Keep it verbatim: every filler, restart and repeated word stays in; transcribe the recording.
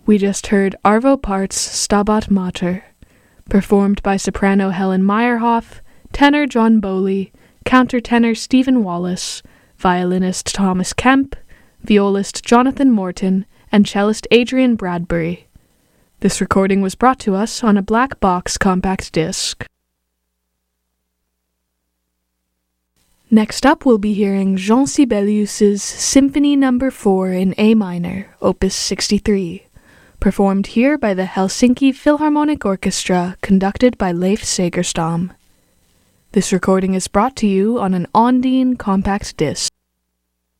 We just heard Arvo Part's Stabat Mater, performed by soprano Helen Meyerhoff, tenor John Bowley, countertenor Stephen Wallace, violinist Thomas Kemp, violist Jonathan Morton, and cellist Adrian Bradbury. This recording was brought to us on a black box compact disc. Next up, we'll be hearing Jean Sibelius's Symphony Number four in A minor, Opus sixty-three, performed here by the Helsinki Philharmonic Orchestra, conducted by Leif Segerstam. This recording is brought to you on an Ondine compact disc.